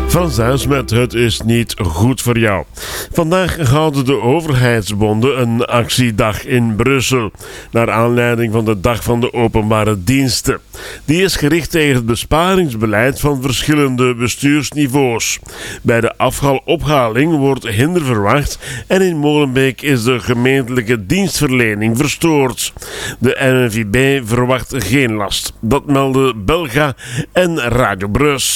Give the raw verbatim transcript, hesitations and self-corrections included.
Frans Duins met Het is niet goed voor jou. Vandaag houden de overheidsbonden een actiedag in Brussel, naar aanleiding van de Dag van de Openbare Diensten. Die is gericht tegen het besparingsbeleid van verschillende bestuursniveaus. Bij de afhaalophaling wordt hinder verwacht en in Molenbeek is de gemeentelijke dienstverlening verstoord. De N V B verwacht geen last. Dat melden Belga en Radio Brus.